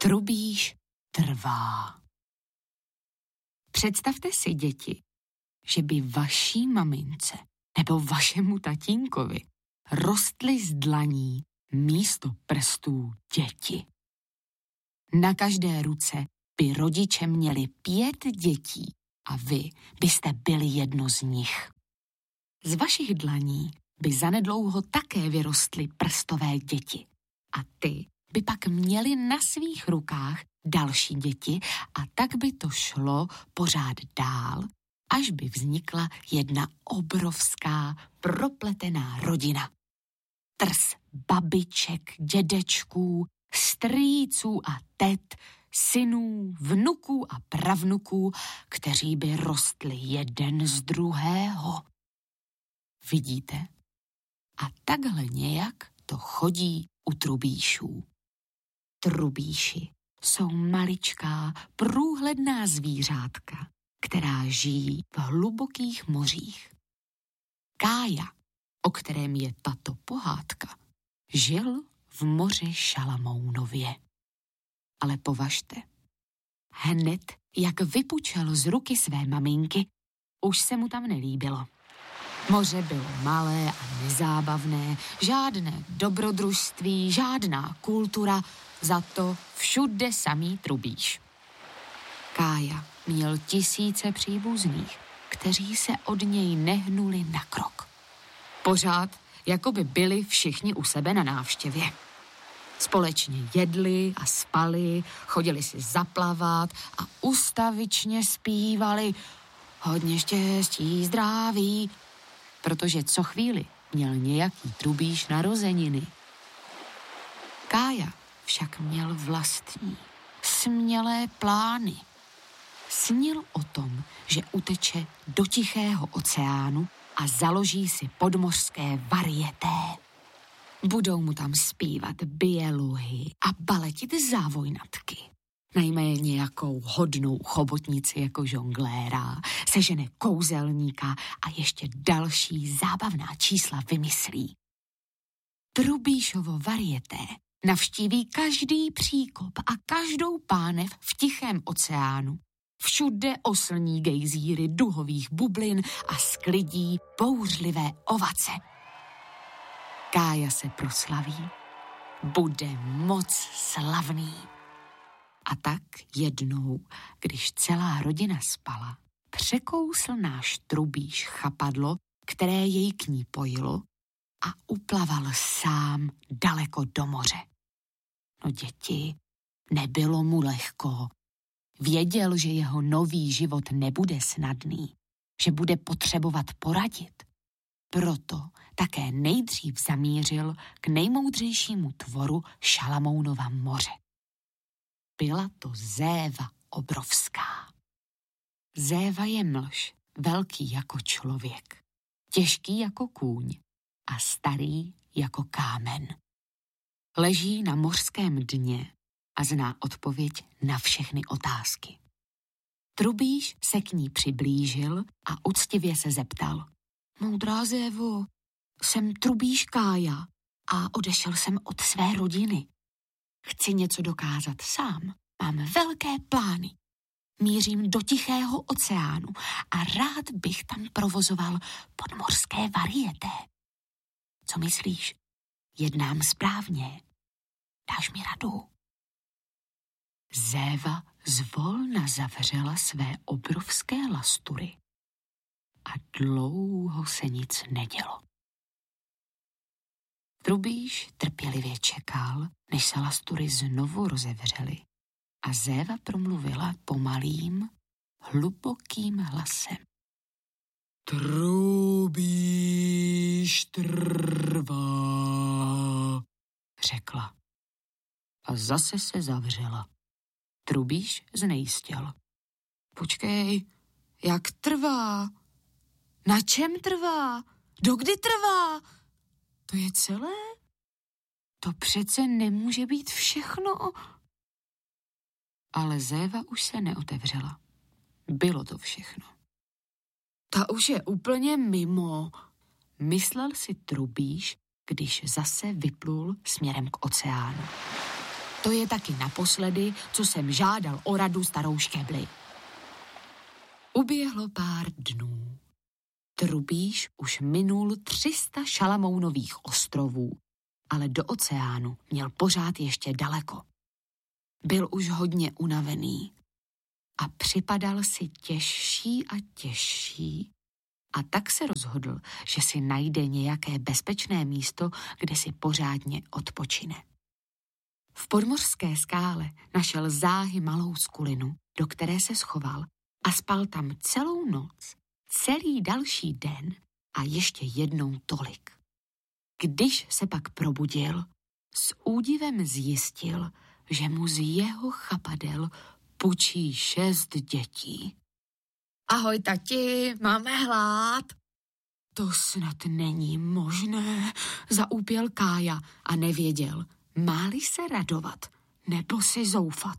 Trubíš trvá. Představte si, děti, že by vaší mamince nebo vašemu tatínkovi rostly z dlaní místo prstů děti. Na každé ruce by rodiče měli 5 dětí a vy byste byli jedno z nich. Z vašich dlaní by zanedlouho také vyrostly prstové děti a ty by pak měli na svých rukách další děti a tak by to šlo pořád dál, až by vznikla jedna obrovská propletená rodina. Trs babiček, dědečků, strýců a tet, synů, vnuků a pravnuků, kteří by rostli jeden z druhého. Vidíte? A takhle nějak to chodí u trubíšů. Trubíši jsou maličká, průhledná zvířátka, která žijí v hlubokých mořích. Kája, o kterém je tato pohádka, žil v moři Šalamounově. Ale považte, hned jak vypučel z ruky své maminky, už se mu tam nelíbilo. Moře bylo malé a nezábavné, žádné dobrodružství, žádná kultura, za to všude samý trubíš. Kája měl 1000 příbuzných, kteří se od něj nehnuli na krok. Pořád, jako by byli všichni u sebe na návštěvě. Společně jedli a spali, chodili si zaplavat a ustavičně zpívali hodně štěstí, zdraví, protože co chvíli měl nějaký trubíš narozeniny. Kája však měl vlastní, smělé plány. Snil o tom, že uteče do Tichého oceánu a založí si podmořské varieté. Budou mu tam zpívat běluhy a baletit závojnatky. Najme nějakou hodnou chobotnici jako žongléra, sežene kouzelníka a ještě další zábavná čísla vymyslí. Trubíšovo varieté navštíví každý příkop a každou pánev v Tichém oceánu. Všude oslní gejzíry duhových bublin a sklidí bouřlivé ovace. Kája se proslaví, bude moc slavný. A tak jednou, když celá rodina spala, překousl náš trubíš chapadlo, které jej k ní pojilo a uplaval sám daleko do moře. No děti, nebylo mu lehko. Věděl, že jeho nový život nebude snadný, že bude potřebovat poradit. Proto také nejdřív zamířil k nejmoudřejšímu tvoru Šalamounova moře. Byla to zéva obrovská. Zéva je mlž, velký jako člověk, těžký jako kůň a starý jako kámen. Leží na mořském dně a zná odpověď na všechny otázky. Trubíš se k ní přiblížil a uctivě se zeptal. Moudrá zévo, jsem trubíš Kája a odešel jsem od své rodiny. Chci něco dokázat sám. Mám velké plány. Mířím do Tichého oceánu a rád bych tam provozoval podmořské varieté. Co myslíš? Jednám správně. Dáš mi radu? Zéva zvolna zavřela své obrovské lastury a dlouho se nic nedělo. Trubíš trpělivě čekal, než se lastury znovu rozevřely a Zéva promluvila pomalým, hlubokým hlasem. Trubíš trvá, řekla. A zase se zavřela. Trubíš znejistěl. Počkej, jak trvá? Na čem trvá? Dokdy trvá? To je celé? To přece nemůže být všechno. Ale Zéva už se neotevřela. Bylo to všechno. Ta už je úplně mimo, myslel si Trubíš, když zase vyplul směrem k oceánu. To je taky naposledy, co jsem žádal o radu starou Škebli. Uběhlo pár dnů. Trubíš už minul 300 Šalamounových ostrovů, ale do oceánu měl pořád ještě daleko. Byl už hodně unavený a připadal si těžší a těžší. A tak se rozhodl, že si najde nějaké bezpečné místo, kde si pořádně odpočine. V podmořské skále našel záhy malou skulinu, do které se schoval a spal tam celou noc, celý další den a ještě jednou tolik. Když se pak probudil, s údivem zjistil, že mu z jeho chapadel pučí 6 dětí. Ahoj, tati, máme hlad. To snad není možné, zaúpěl Kája a nevěděl, má-li se radovat nebo si zoufat.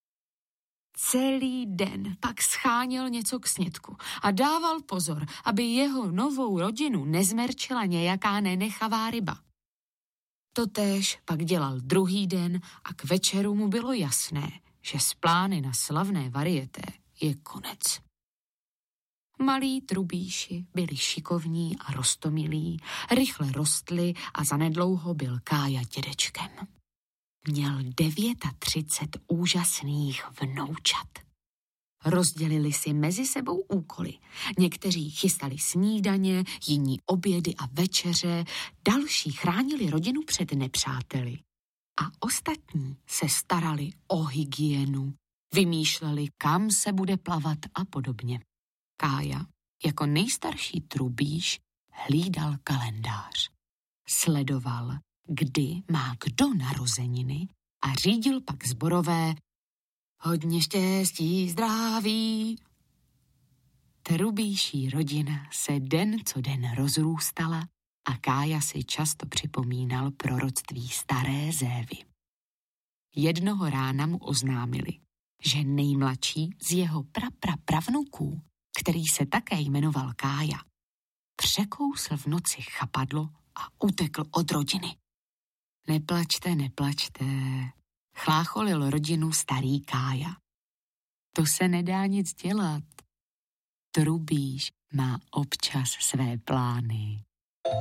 Celý den pak scháněl něco k snědku a dával pozor, aby jeho novou rodinu nezmerčila nějaká nenechavá ryba. Totéž pak dělal druhý den a k večeru mu bylo jasné, že z plány na slavné varieté je konec. Malí trubíši byli šikovní a roztomilí, rychle rostli a zanedlouho byl Kája dědečkem. Měl 39 úžasných vnoučat. Rozdělili si mezi sebou úkoly. Někteří chystali snídaně, jiní obědy a večeře, další chránili rodinu před nepřáteli. A ostatní se starali o hygienu, vymýšleli, kam se bude plavat a podobně. Kája, jako nejstarší trubíš, hlídal kalendář. Sledoval, kdy má kdo narozeniny a řídil pak sborové hodně štěstí, zdraví. Trubíší rodina se den co den rozrůstala a Kája si často připomínal proroctví staré Zévy. Jednoho rána mu oznámili, že nejmladší z jeho pravnuků, který se také jmenoval Kája, překousl v noci chapadlo a utekl od rodiny. Neplačte, neplačte, chlácholil rodinu starý Kája. To se nedá nic dělat. Trubíš má občas své plány.